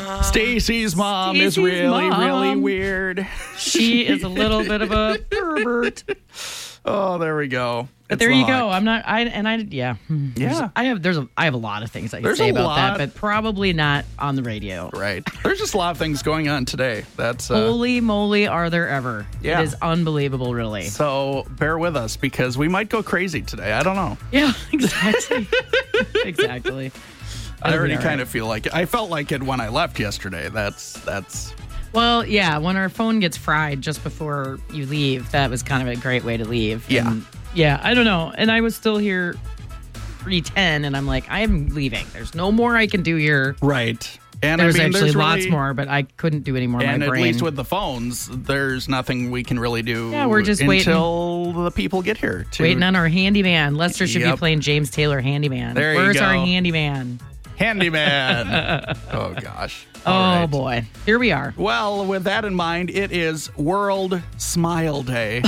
Stacy's mom is really weird. She is a little bit of a pervert. Oh, there we go. But there you go. I'm not. I have a lot of things I can say about that, but probably not on the radio. Right. There's just a lot of things going on today. That's holy moly, are there ever? Yeah. It is unbelievable, really. So bear with us because we might go crazy today. I don't know. Yeah, exactly. Exactly. I already kind of feel like it. I felt like it when I left yesterday. That's. Well, yeah. When our phone gets fried just before you leave, that was kind of a great way to leave. Yeah. And yeah, I don't know. And I was still here 3:10, and I'm like, I am leaving. There's no more I can do here. Right. And there's actually lots more, but I couldn't do any more. And my brain. At least with the phones, there's nothing we can really do. Yeah, we're just waiting until the people get here. Waiting on our handyman. Lester should be playing James Taylor Handyman. Where's our handyman? Handyman. Oh, gosh. All right. Boy. Here we are. Well, with that in mind, it is World Smile Day.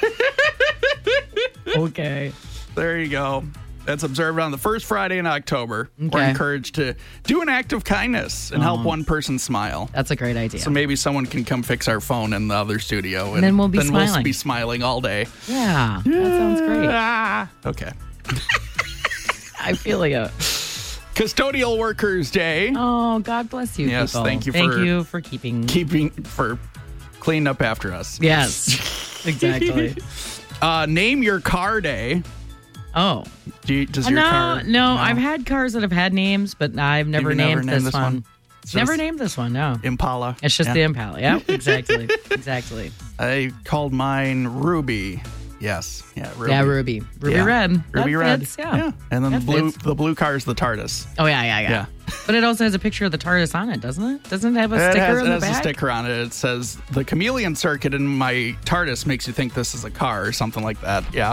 Okay. There you go. That's observed on the first Friday in October. Okay. We're encouraged to do an act of kindness and help one person smile. That's a great idea. So maybe someone can come fix our phone in the other studio. And then we'll be smiling. We'll be smiling all day. Yeah. That sounds great. Okay. I feel like a... Custodial Workers Day. Oh, God bless you, yes, people. Thank you for keeping cleaning up after us. Yes, exactly. Name Your Car Day. Oh. Does your car? No, I've had cars that have had names, but I've never named this one. Never named this one, no. Impala. It's just the Impala. Yeah, exactly. Exactly. I called mine Ruby. Yes. Yeah, Ruby. Yeah, Ruby. Ruby Red. Ruby Red. Fits, yeah. And then the blue car is the TARDIS. Oh, yeah. But it also has a picture of the TARDIS on it, doesn't it? Doesn't it have a sticker on the back? It has a sticker on it. It says, the chameleon circuit in my TARDIS makes you think this is a car or something like that. Yeah.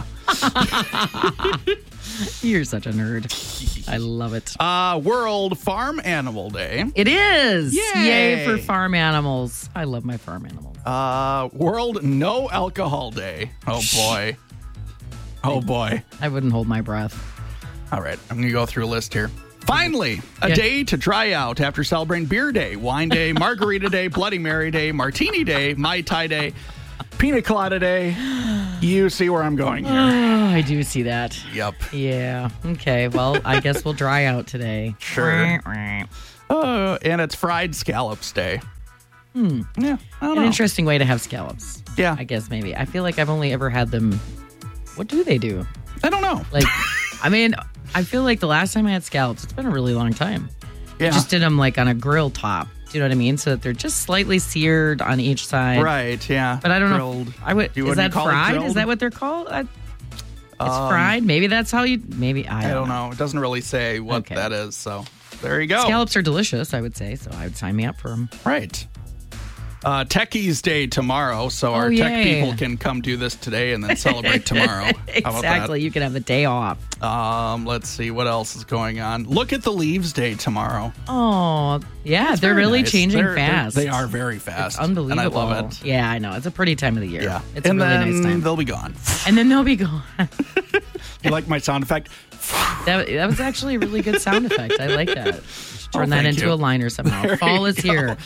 You're such a nerd. I love it. World Farm Animal Day. It is. Yay for farm animals. I love my farm animals. World No Alcohol Day. Oh, boy. Oh, boy. I wouldn't hold my breath. All right. I'm going to go through a list here. Finally, a day to dry out after celebrating Beer Day, Wine Day, Margarita Day, Bloody Mary Day, Martini Day, Mai Tai Day, Pina Colada Day. You see where I'm going here. Oh, I do see that. Yep. Yeah. Okay. Well, I guess we'll dry out today. Sure. And it's Fried Scallops Day. Yeah. I don't know. An interesting way to have scallops. Yeah. I guess maybe. I feel like I've only ever had them. What do they do? I don't know. Like, I mean, I feel like the last time I had scallops, it's been a really long time. Yeah. I just did them like on a grill top. Do you know what I mean? So that they're just slightly seared on each side. Right, yeah. But I don't grilled. know. Is that fried? Is that what they're called? It's fried? Maybe that's how you... Maybe, I don't know. It doesn't really say what that is, so there you go. Scallops are delicious, I would say, so I would sign me up for them. Right. Techies Day tomorrow, so our tech people can come do this today and then celebrate tomorrow. Exactly. You can have the day off. Let's see what else is going on. Look at the Leaves Day tomorrow. Oh, yeah. They're really changing fast. They are very fast. It's unbelievable. And I love it. Yeah, I know. It's a pretty time of the year. Yeah. It's a really nice time. They'll be gone. And then they'll be gone. You like my sound effect? That was actually a really good sound effect. I like that. Turn that into a liner somehow. Fall is here.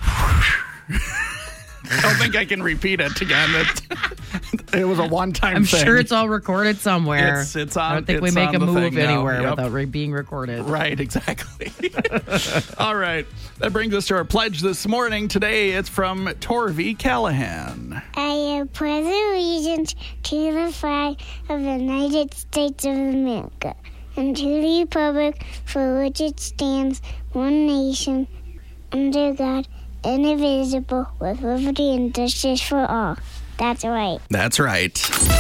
I don't think I can repeat it again. It was a one-time thing. I'm sure it's all recorded somewhere. It's on. I don't think we make a move anywhere without being recorded. Right, exactly. All right. That brings us to our pledge this morning. Today, it's from Torvi Callahan. I pledge allegiance to the flag of the United States of America and to the republic for which it stands, one nation, under God, indivisible, with liberty and justice for all. That's right. That's right.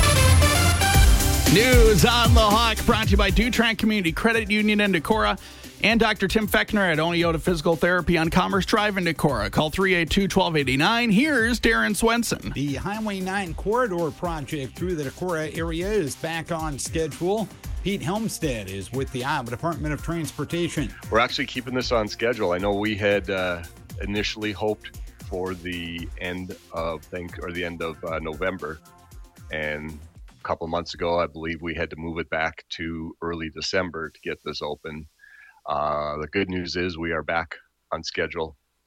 News on the Hawk brought to you by Dutranc Community Credit Union in Decorah and Dr. Tim Fechner at Oneota Physical Therapy on Commerce Drive in Decorah. Call 382-1289. Here's Darren Swenson. The Highway 9 corridor project through the Decorah area is back on schedule. Pete Helmstead is with the Iowa Department of Transportation. We're actually keeping this on schedule. I know we had initially hoped for the end of November, and a couple of months ago I believe we had to move it back to early December to get this open. The good news is we are back on schedule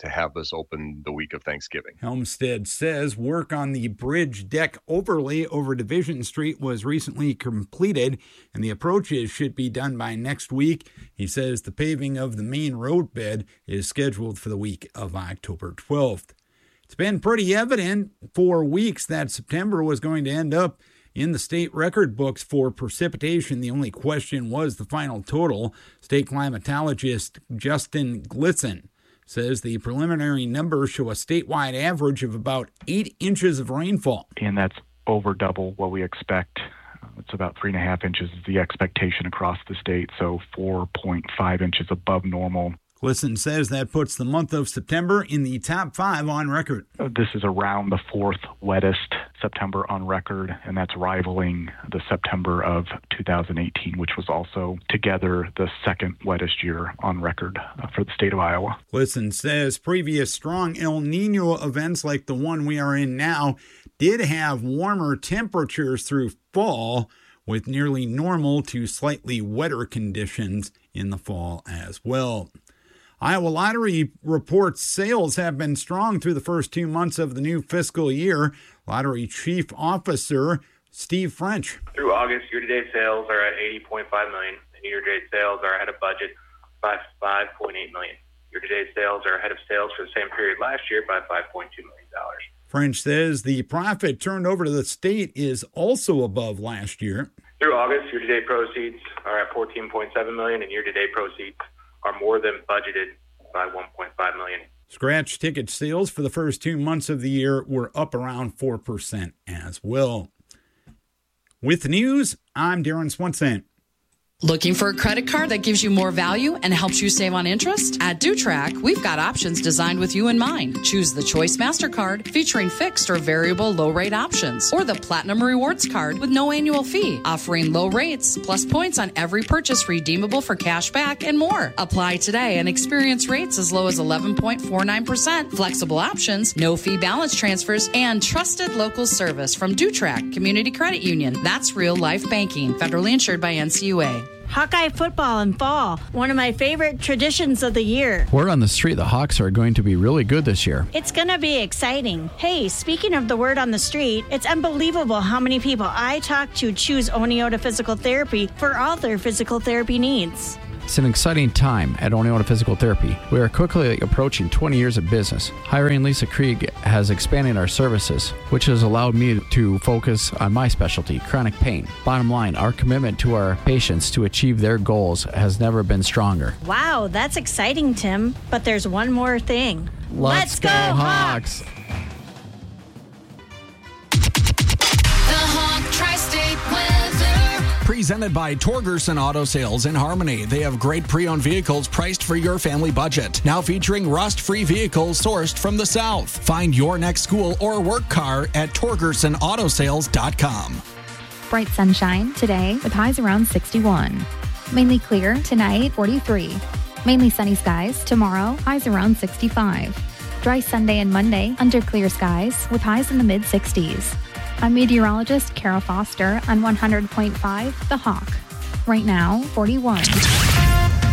to have us open the week of Thanksgiving. Helmstead says work on the bridge deck overlay over Division Street was recently completed, and the approaches should be done by next week. He says the paving of the main road bed is scheduled for the week of October 12th. It's been pretty evident for weeks that September was going to end up in the state record books for precipitation. The only question was the final total. State climatologist Justin Glitzen says the preliminary numbers show a statewide average of about 8 inches of rainfall. And that's over double what we expect. It's about 3.5 inches is the expectation across the state, so 4.5 inches above normal. Glissen says that puts the month of September in the top 5 on record. This is around the 4th wettest September on record, and that's rivaling the September of 2018, which was also together the 2nd wettest year on record for the state of Iowa. Glissen says previous strong El Nino events like the one we are in now did have warmer temperatures through fall, with nearly normal to slightly wetter conditions in the fall as well. Iowa Lottery reports sales have been strong through the first 2 months of the new fiscal year. Lottery Chief Officer Steve French. Through August, year-to-date sales are at $80.5 million, and year-to-date sales are ahead of budget by $5.8 million. Year-to-date sales are ahead of sales for the same period last year by $5.2 million. French says the profit turned over to the state is also above last year. Through August, year-to-date proceeds are at $14.7 million, and year-to-date proceeds are more than budgeted by $1.5 million. Scratch ticket sales for the first 2 months of the year were up around 4% as well. With the news, I'm Darren Swenson. Looking for a credit card that gives you more value and helps you save on interest? At DuTrack, we've got options designed with you in mind. Choose the Choice MasterCard featuring fixed or variable low-rate options, or the Platinum Rewards Card with no annual fee, offering low rates plus points on every purchase redeemable for cash back and more. Apply today and experience rates as low as 11.49%, flexible options, no fee balance transfers, and trusted local service from DuTrack Community Credit Union. That's real life banking. Federally insured by NCUA. Hawkeye football in fall, one of my favorite traditions of the year. Word on the street, the Hawks are going to be really good this year. It's going to be exciting. Hey, speaking of the word on the street, it's unbelievable how many people I talk to choose Oneota Physical Therapy for all their physical therapy needs. It's an exciting time at Oneota Physical Therapy. We are quickly approaching 20 years of business. Hiring Lisa Krieg has expanded our services, which has allowed me to focus on my specialty, chronic pain. Bottom line, our commitment to our patients to achieve their goals has never been stronger. Wow, that's exciting, Tim. But there's one more thing. Let's go Hawks! Presented by Torgerson Auto Sales in Harmony. They have great pre-owned vehicles priced for your family budget. Now featuring rust-free vehicles sourced from the South. Find your next school or work car at TorgersonAutoSales.com. Bright sunshine today with highs around 61. Mainly clear tonight, 43. Mainly sunny skies tomorrow, highs around 65. Dry Sunday and Monday under clear skies with highs in the mid-60s. I'm meteorologist Carol Foster on 100.5 The Hawk. Right now, 41.